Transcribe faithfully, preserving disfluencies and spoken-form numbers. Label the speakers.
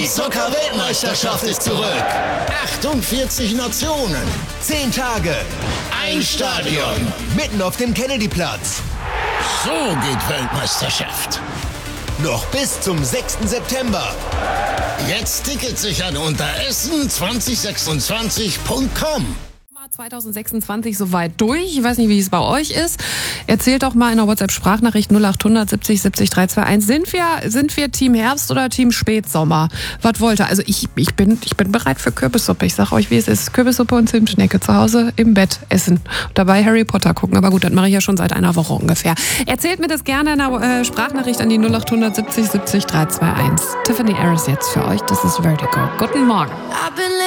Speaker 1: Die Zucker-Weltmeisterschaft ist zurück. achtundvierzig Nationen, zehn Tage, ein Stadion, mitten auf dem Kennedyplatz.
Speaker 2: So geht Weltmeisterschaft.
Speaker 1: Noch bis zum sechsten September.
Speaker 2: Jetzt Tickets sichern unter essen zwanzig sechsundzwanzig punkt com.
Speaker 3: zwanzig sechsundzwanzig soweit durch. Ich weiß nicht, wie es bei euch ist. Erzählt doch mal in der WhatsApp-Sprachnachricht null acht hundert siebzig siebzig drei zwei eins. Sind wir, sind wir Team Herbst oder Team Spätsommer? Was wollt ihr? Also ich, ich, bin, ich bin bereit für Kürbissuppe. Ich sag euch, wie es ist. Kürbissuppe und Zimtschnecke zu Hause im Bett essen. Und dabei Harry Potter gucken. Aber gut, das mache ich ja schon seit einer Woche ungefähr. Erzählt mir das gerne in der äh, Sprachnachricht an die null acht hundert siebzig siebzig drei zwei eins. Tiffany Harris jetzt für euch. Das ist Vertigo. Guten Morgen.